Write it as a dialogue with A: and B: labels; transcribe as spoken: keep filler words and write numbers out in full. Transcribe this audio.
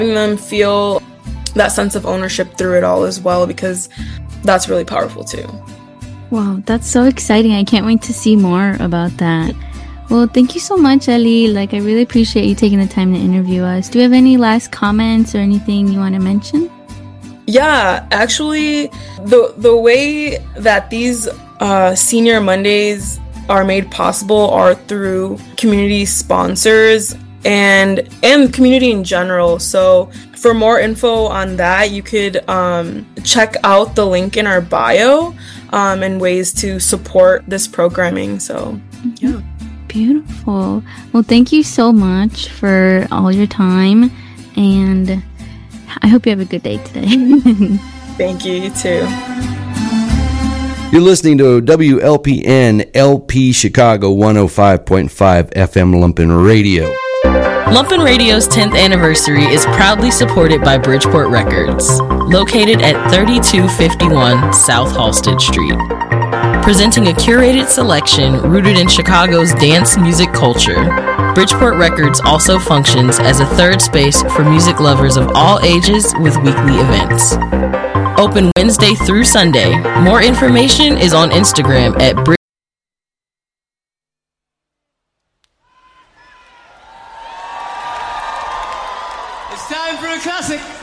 A: having them feel that sense of ownership through it all as well, because that's really powerful too.
B: Wow, that's so exciting. I can't wait to see more about that. Well, thank you so much, Ellie. Like, I really appreciate you taking the time to interview us. Do you have any last comments or anything you want to mention?
A: Yeah, actually, the the way that these uh, Senior Mondays are made possible are through community sponsors and and community in general. So for more info on that, you could um, check out the link in our bio um, and ways to support this programming. So, yeah.
B: Beautiful. Well, thank you so much for all your time, and I hope you have a good day today.
A: Thank you, you too.
C: You're listening to W L P N L P Chicago one oh five point five F M Lumpen Radio.
D: Lumpen Radio's tenth anniversary is proudly supported by Bridgeport Records, located at thirty-two fifty-one South Halsted Street. Presenting a curated selection rooted in Chicago's dance music culture, Bridgeport Records also functions as a third space for music lovers of all ages with weekly events. Open Wednesday through Sunday. More information is on Instagram at Bridgeport.
E: It's time for a classic.